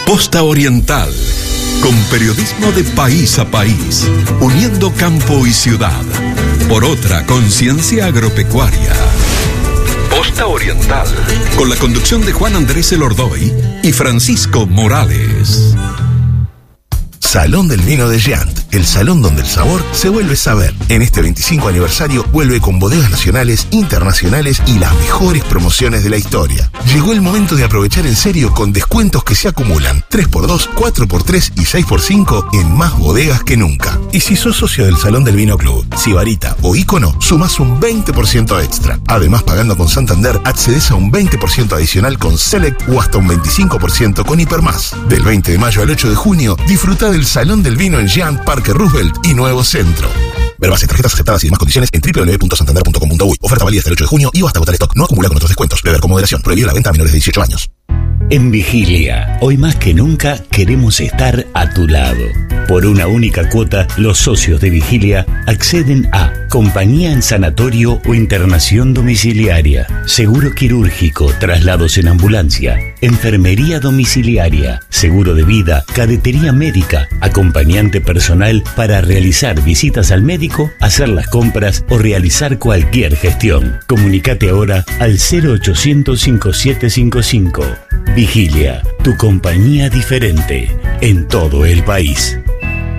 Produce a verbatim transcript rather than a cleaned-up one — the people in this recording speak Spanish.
Posta Oriental, con periodismo de país a país, uniendo campo y ciudad, por otra conciencia agropecuaria. Posta Oriental, con la conducción de Juan Andrés Elordoy y Francisco Morales. Salón del Vino de Giant, el salón donde el sabor se vuelve saber. En este veinticinco aniversario vuelve con bodegas nacionales, internacionales y las mejores promociones de la historia. Llegó el momento de aprovechar en serio con descuentos que se acumulan. tres por dos, cuatro por tres y seis por cinco en más bodegas que nunca. Y si sos socio del Salón del Vino Club, Sibarita o Ícono, sumás un veinte por ciento extra. Además, pagando con Santander, accedes a un veinte por ciento adicional con Select o hasta un veinticinco por ciento con Hipermás. Del veinte de mayo al ocho de junio, disfruta del Salón del Vino en Giant, Parque Roosevelt y Nuevo Centro. Ver bases, tarjetas aceptadas y demás condiciones en doble u doble u doble u punto santander punto com punto uy. Oferta válida hasta el ocho de junio y hasta agotar stock. No acumula con otros descuentos. Beber con moderación. Prohibida la venta a menores de dieciocho años. En Vigilia, hoy más que nunca queremos estar a tu lado. Por una única cuota, los socios de Vigilia acceden a compañía en sanatorio o internación domiciliaria, seguro quirúrgico, traslados en ambulancia, enfermería domiciliaria, seguro de vida, cadetería médica, acompañante personal para realizar visitas al médico, hacer las compras o realizar cualquier gestión. Comunicate ahora al cero ochocientos cincuenta y siete cincuenta y cinco. Vigilia, tu compañía diferente en todo el país.